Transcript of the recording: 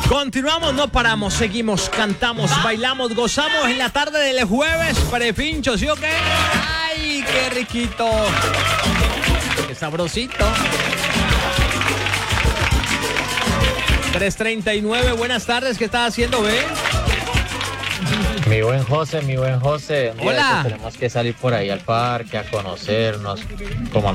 Continuamos, no paramos, seguimos, cantamos, bailamos, gozamos en la tarde del jueves, prepincho, ¿sí o qué? ¡Ay, qué riquito! ¡Qué sabrosito! 3:39, buenas tardes, ¿qué estás haciendo, ve? Mi buen José, un día Hola. tenemos que salir por ahí al parque a conocernos, como